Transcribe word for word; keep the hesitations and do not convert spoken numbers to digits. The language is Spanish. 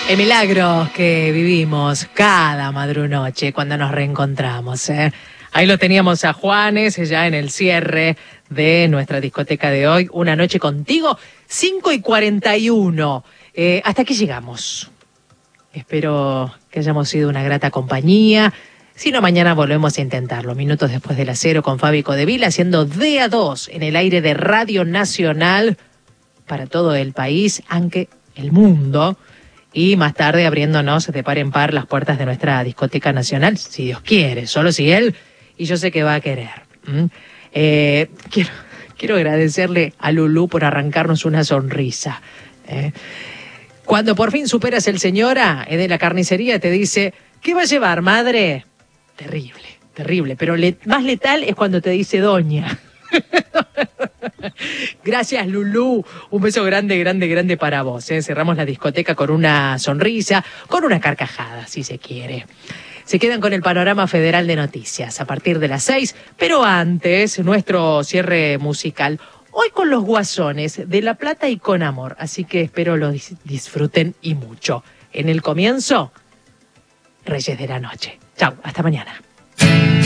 El milagro que vivimos cada madrunoche cuando nos reencontramos, ¿eh? Ahí lo teníamos a Juanes, ya en el cierre de nuestra discoteca de hoy. Una noche contigo, cinco y cuarenta y uno. Eh, hasta aquí llegamos. Espero que hayamos sido una grata compañía. Si no, mañana volvemos a intentarlo. Minutos después de las cero con Fabi Codevil, haciendo de a dos en el aire de Radio Nacional para todo el país, aunque el mundo. Y más tarde abriéndonos de par en par las puertas de nuestra discoteca nacional, si Dios quiere, solo si Él, y yo sé que va a querer. ¿Mm? Eh, quiero, quiero agradecerle a Lulú por arrancarnos una sonrisa. ¿eh? Cuando por fin superas el señora de la carnicería, te dice, ¿qué va a llevar, madre? Terrible, terrible, pero le, más letal es cuando te dice doña. Gracias, Lulú. Un beso grande, grande, grande para vos. ¿eh? Cerramos la discoteca con una sonrisa, con una carcajada, si se quiere. Se quedan con el panorama federal de noticias a partir de las seis, pero antes, nuestro cierre musical. Hoy con los Guasones de La Plata y con amor, así que espero lo dis- disfruten y mucho. En el comienzo, Reyes de la Noche. Chau, hasta mañana.